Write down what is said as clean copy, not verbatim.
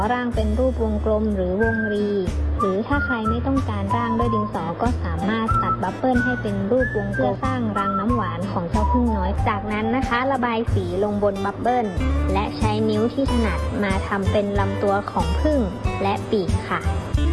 ร่างเป็นรูปวงกลมหรือวงรีหรือถ้าใครไม่ต้องการร่างด้วยดินสอก็สามารถตัดบับเบิ้ลให้เป็นรูปวงกลมเพื่อสร้างรังน้ำหวานของเจ้าผึ้งน้อยจากนั้นนะคะระบายสีลงบนบับเบิ้ลและใช้นิ้วที่ถนัดมาทำเป็นลำตัวของผึ้งและปีกค่ะ